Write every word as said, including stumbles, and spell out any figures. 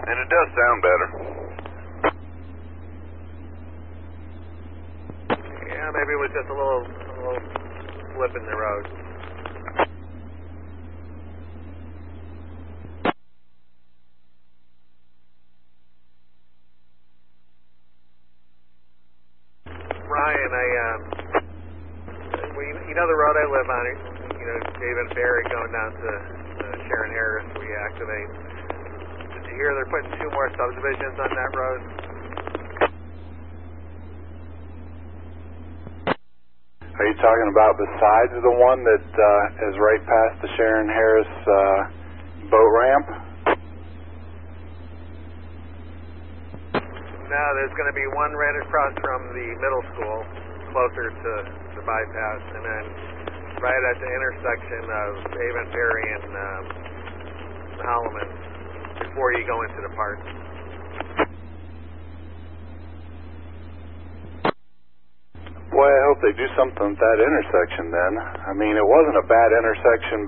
And it does sound better. Yeah, maybe it was just a little, a little slip in the road. Ryan, I, um, we, you know the road I live on, you know, David Ferry going down to uh, Sharon Harris, we activate. Did you hear they're putting two more subdivisions on that road? Are you talking about besides the one that uh, is right past the Sharon Harris uh, boat ramp? No, there's going to be one right across from the middle school, closer to the bypass, and then right at the intersection of Avon Ferry and um, Holloman before you go into the park. Boy, I hope they do something at that intersection then. I mean, it wasn't a bad intersection